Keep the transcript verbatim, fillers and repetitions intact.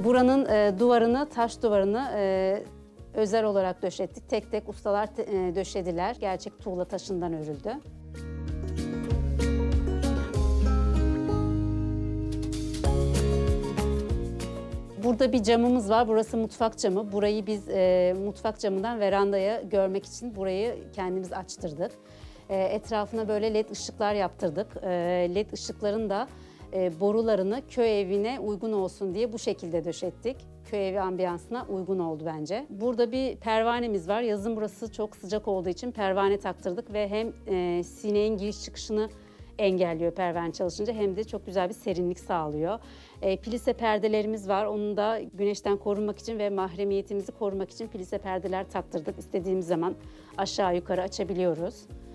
Buranın e, duvarını, taş duvarını e, özel olarak döşettik. Tek tek ustalar te, e, döşediler. Gerçek tuğla taşından örüldü. Burada bir camımız var. Burası mutfak camı. Burayı biz e, mutfak camından verandaya görmek için burayı kendimiz açtırdık. E, etrafına böyle led ışıklar yaptırdık. E, led ışıkların da e, borularını köy evine uygun olsun diye bu şekilde döşettik. Köy evi ambiyansına uygun oldu bence. Burada bir pervanemiz var. Yazın burası çok sıcak olduğu için pervane taktırdık ve hem e, sineğin giriş çıkışını engelliyor pervane çalışınca hem de çok güzel bir serinlik sağlıyor. E, plise perdelerimiz var. Onu da güneşten korunmak için ve mahremiyetimizi korumak için plise perdeler taktırdık. İstediğimiz zaman aşağı yukarı açabiliyoruz.